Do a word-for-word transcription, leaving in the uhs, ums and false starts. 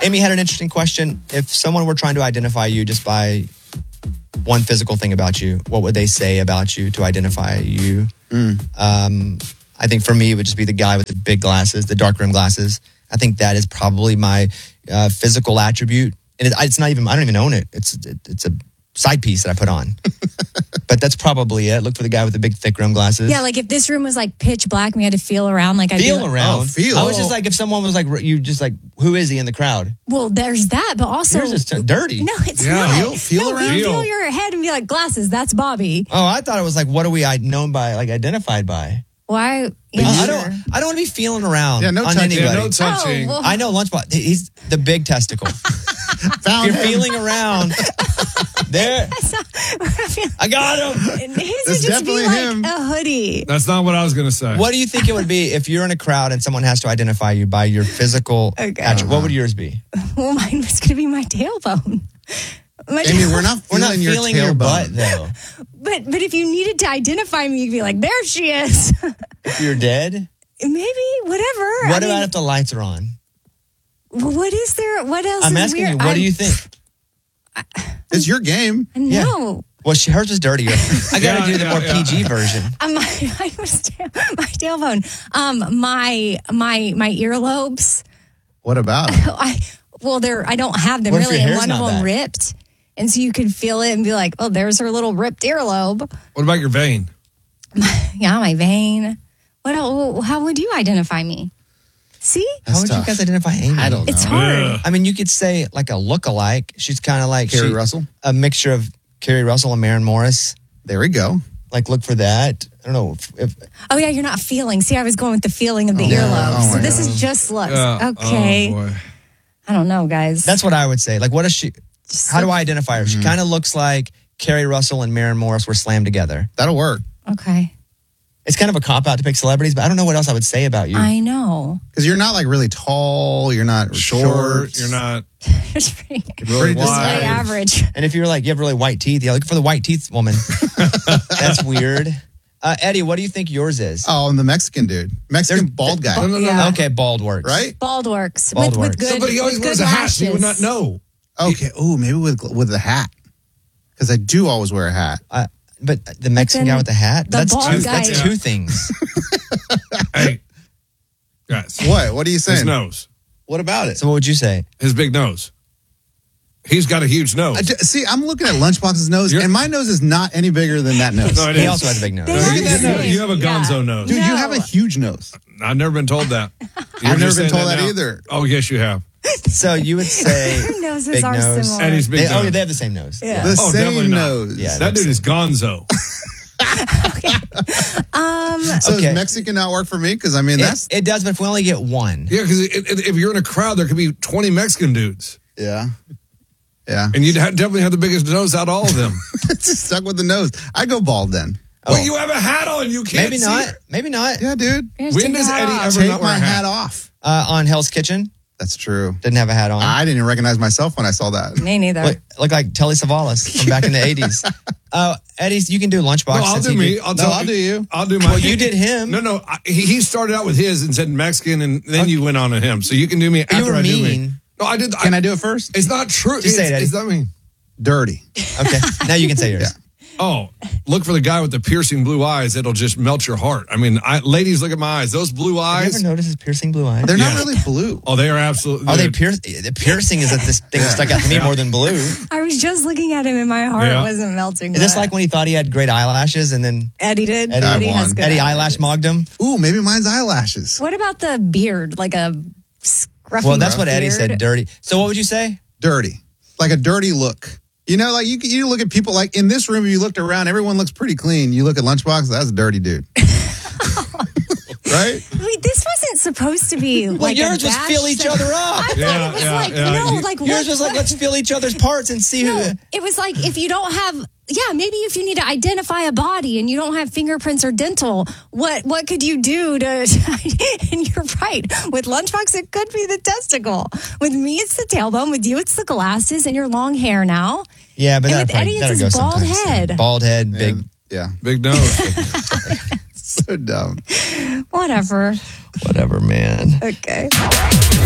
Amy had an interesting question. If someone were trying to identify you just by one physical thing about you, what would they say about you to identify you? Mm. Um, I think for me, it would just be the guy with the big glasses, the dark rim glasses. I think that is probably my uh, physical attribute. And it, it's not even, I don't even own it. It's it, it's a side piece that I put on. But that's probably it. Look for the guy with the big thick rim glasses. Yeah, like if this room was like pitch black and we had to feel around, like I Feel like, around. Oh, feel. I was just like, if someone was like, you just like, who is he in the crowd? Well, there's that, but also Yours is t- dirty. No, it's Yeah, not. feel- feel no, around. You feel your head and be like, glasses, that's Bobby. Oh, I thought it was like, what are we I- known by, like identified by? Why? Uh, Yeah, I sure. don't. I don't want to be feeling around Yeah, no on touching. anybody. Yeah, no touching. Oh, well, I know Lunchbox. He's the big testicle. Found If you're him. feeling around, there. that's not, I mean, I got him. his would That's just be definitely like him. a hoodie. That's not what I was going to say. What do you think it would be if you're in a crowd and someone has to identify you by your physical Okay. attribute? What would yours be? Well, mine was going to be my tailbone. My Amy, we're not We're feeling not your feeling your tailbone. butt though. But but if you needed to identify me, you'd be like, there she is. If you're dead, Maybe whatever. what I about mean, if the lights are on? what is there? What else? I'm is asking weird? you. What I'm- do you think? It's your game. No. Well, she, hers was dirtier. I got to Yeah, do the yeah, more yeah. P G version. Um, my, my, was tail, my tailbone. Um, my my my earlobes. What about it? I well, they're I don't have them What if really, your and hair's one of not them that? ripped, and so you could feel it and be like, oh, there's her little ripped earlobe. What about your vein? Yeah, my vein. What? el- How would you identify me? See, How would tough. you guys identify Amy? I don't know. it's hard. Ugh. I mean, you could say like a look-alike. She's kind of like Carrie she- Russell? a mixture of Carrie Russell and Maren Morris. There we go. Like, look for that. I don't know if, if Oh yeah, you're not feeling. See, I was going with the feeling of the yeah. earlobe. Oh, so my this God. is just looks. Yeah. Okay. Oh, boy. I don't know, guys. that's what I would say. Like, what is she? Just How do look- I identify her? She kind of looks like Carrie Russell and Maren Morris were slammed together. That'll work. Okay. It's kind of a cop out to pick celebrities, but I don't know what else I would say about you. I know. Because you're not like really tall. You're not Short. short. You're not It's pretty, really Pretty wide. pretty average. And if you're like, you have really white teeth, yeah, look for the white teeth woman. That's weird. Uh, Eddie, what do you think yours is? Oh, and the Mexican dude. Mexican There's- bald guy. No, no, no, Yeah. no. Okay, bald works. Right? Bald works. Bald with, works. with good. Somebody always with wears good a hat, so you would not lashes. know. Okay. Oh, maybe with with the hat. Because I do always wear a hat. Uh, but the Mexican then guy with the hat? the that's bald two, guy- that's two things. Hey, guys, What? What are you saying? his nose, What about it? So what would you say? his big nose. He's got a huge nose. I ju- see, I'm looking at Lunchbox's nose, You're- and my nose is not any bigger than that nose. No, it He is. also has a big nose. They No, are you, the you- same. you have a Yeah. gonzo nose. Dude, you No. have a huge nose. I've never been told that. You're I've never just been saying told that now. either. Oh, yes, you have. So you would say Their noses big are nose. similar. And he's big They, nose. oh, they have the same nose. Yeah. The Oh, definitely same not. nose. Yeah. That dude is gonzo. Um, So Okay. does Mexican not work for me? Because I mean, It, that's it does, but if we only get one. Yeah, because if you're in a crowd, there could be twenty Mexican dudes. yeah, yeah. And you'd ha- definitely have the biggest nose out of all of them. Just stuck with the nose. I go bald then. Oh. Well, you have a hat on. You can't Maybe see not. it. Maybe not. Yeah, dude. Here's When the does hat Eddie off. ever Take not wear my a hat hat? off. Uh, on Hell's Kitchen, That's true. didn't have a hat on. I didn't even recognize myself when I saw that. Me neither. Look, look like Telly Savalas from back in the eighties. Uh, Eddie, you can do Lunchbox. No, I'll since do he me. did- I'll, No, tell I'll do you. I'll do my. Well, you did him. No, no. I, he, he started out with his and said Mexican, and then you went on to him. So you can do me after You were I do me. mean. No, I did. Can I do it first? It's not true. Just say it's, it, Eddie. It's not me. Dirty. Okay, now you can say yours. Yeah. Oh, look for the guy with the piercing blue eyes. It'll just melt your heart. I mean, I, ladies, look at my eyes. Those blue Have you eyes. ever noticed his piercing blue eyes? They're Yeah. not really blue. Oh, they are absolutely. Are they pierce? The piercing is that this thing that stuck out to me more than blue. Is I was just looking at him and my heart Yeah. wasn't melting. this but like when he thought he had great eyelashes and then Eddie did? Eddie Eddie won. has good Eddie eyelashes. eyelash mogged him? Ooh, maybe mine's eyelashes. What about the beard? Like a scruffy Well, that's what Eddie beard? said. Dirty. So what would you say? Dirty. Like a dirty look. You know, like you you look at people like in this room, you looked around, everyone looks pretty clean. You look at Lunchbox, that's a dirty dude. Right? Wait, this wasn't supposed to be Well, like yours a was bash fill each thing. other up. I thought Yeah, it was yeah, like, yeah. no, You- like Yours what? was like, let's fill each other's parts and see who. No, it was like if you don't have, yeah, maybe if you need to identify a body and you don't have fingerprints or dental, what what could you do to? And you're right. With Lunchbox, it could be the testicle. With me, it's the tailbone. With you, it's the glasses and your long hair now. Yeah, but And that with Eddie, it's his bald head. Bald head, big. Yeah. Big nose. So dumb. Whatever. Whatever, man. Okay.